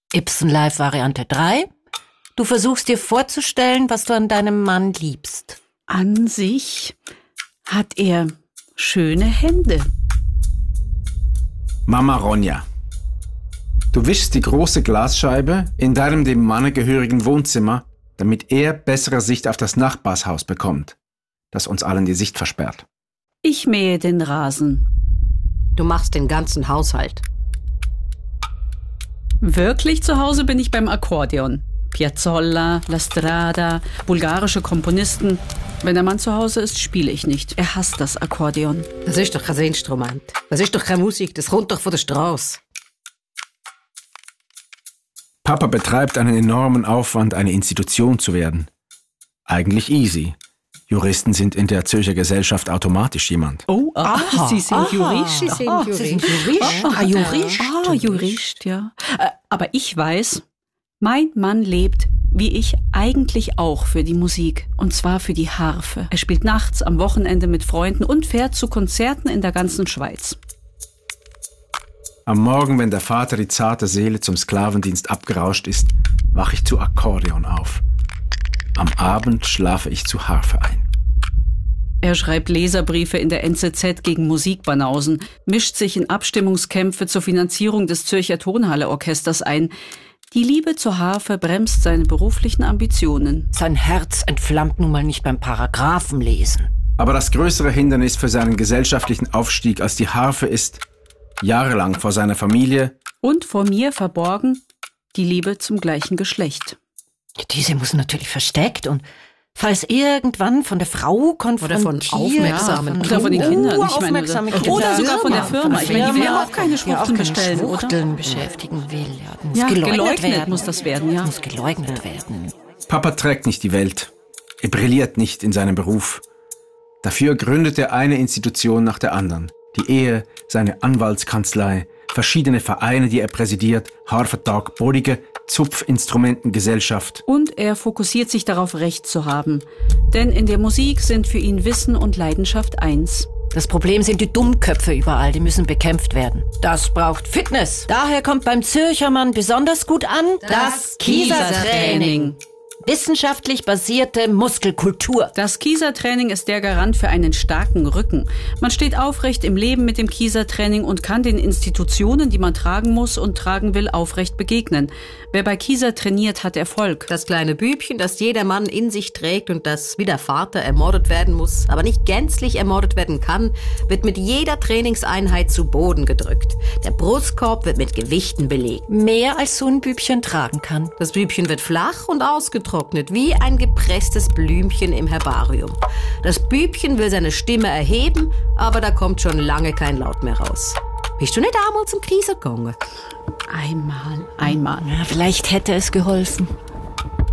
Ibsen Live Variante 3. Du versuchst dir vorzustellen, was du an deinem Mann liebst. An sich hat er schöne Hände. Mama Ronja. Du wischst die große Glasscheibe in deinem dem Manne gehörigen Wohnzimmer, damit er bessere Sicht auf das Nachbarshaus bekommt, das uns allen die Sicht versperrt. Ich mähe den Rasen. Du machst den ganzen Haushalt. Wirklich zu Hause bin ich beim Akkordeon. Piazzolla, La Strada, bulgarische Komponisten. Wenn der Mann zu Hause ist, spiele ich nicht. Er hasst das Akkordeon. Das ist doch kein Instrument. Das ist doch keine Musik. Das kommt doch von der Straße. Papa betreibt einen enormen Aufwand, eine Institution zu werden. Eigentlich easy. Juristen sind in der Zürcher Gesellschaft automatisch jemand. Oh, Sie sind Jurist. Sie sind Jurist. Jurist, ja. Aber ich weiß, mein Mann lebt, wie ich, eigentlich auch für die Musik. Und zwar für die Harfe. Er spielt nachts, am Wochenende mit Freunden und fährt zu Konzerten in der ganzen Schweiz. Am Morgen, wenn der Vater die zarte Seele zum Sklavendienst abgerauscht ist, wache ich zu Akkordeon auf. Am Abend schlafe ich zu Harfe ein. Er schreibt Leserbriefe in der NZZ gegen Musikbanausen, mischt sich in Abstimmungskämpfe zur Finanzierung des Zürcher Tonhalle-Orchesters ein. Die Liebe zur Harfe bremst seine beruflichen Ambitionen. Sein Herz entflammt nun mal nicht beim Paragraphenlesen. Aber das größere Hindernis für seinen gesellschaftlichen Aufstieg als die Harfe ist, jahrelang vor seiner Familie und vor mir verborgen, die Liebe zum gleichen Geschlecht. Diese muss natürlich versteckt und falls irgendwann von der Frau konfrontiert. Oder von aufmerksamen Oder von den Kindern. Aufmerksame Kinder. Oder sogar von der Firma. Ich meine, die will auch keine Schwuchteln bestellen, oder? Schwuchteln beschäftigen will. Ja, Muss geleugnet werden. muss das werden, ja. Muss geleugnet werden. Papa trägt nicht die Welt. Er brilliert nicht in seinem Beruf. Dafür gründet er eine Institution nach der anderen. Die Ehe, seine Anwaltskanzlei, verschiedene Vereine, die er präsidiert, Harfetag, Borige, Zupfinstrumentengesellschaft. Und er fokussiert sich darauf, Recht zu haben. Denn in der Musik sind für ihn Wissen und Leidenschaft eins. Das Problem sind die Dummköpfe überall, die müssen bekämpft werden. Das braucht Fitness. Daher kommt beim Zürcher Mann besonders gut an das Kiesertraining. Wissenschaftlich basierte Muskelkultur. Das Kiesertraining ist der Garant für einen starken Rücken. Man steht aufrecht im Leben mit dem Kiesertraining und kann den Institutionen, die man tragen muss und tragen will, aufrecht begegnen. Wer bei Kieser trainiert, hat Erfolg. Das kleine Bübchen, das jeder Mann in sich trägt und das wie der Vater ermordet werden muss, aber nicht gänzlich ermordet werden kann, wird mit jeder Trainingseinheit zu Boden gedrückt. Der Brustkorb wird mit Gewichten belegt. Mehr als so ein Bübchen tragen kann. Das Bübchen wird flach und ausgetrocknet, wie ein gepresstes Blümchen im Herbarium. Das Bübchen will seine Stimme erheben, aber da kommt schon lange kein Laut mehr raus. Bist du nicht einmal zum Kieser gegangen? Einmal. Ja, vielleicht hätte es geholfen.